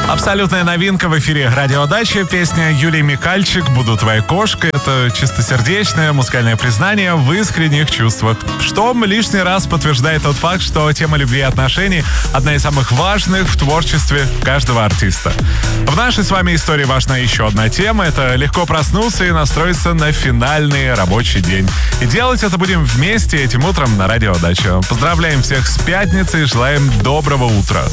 Абсолютная новинка в эфире «Радио Дача». Песня Юлии Михальчик «Буду твоей кошкой». Это чистосердечное музыкальное признание в искренних чувствах, что лишний раз подтверждает тот факт, что тема любви и отношений — одна из самых важных в творчестве каждого артиста. В нашей с вами истории важна еще одна тема — это легко проснуться и настроиться на финальный рабочий день. И делать это будем вместе этим утром на «Радио Дача». Поздравляем всех с пятницей, желаем доброго утра.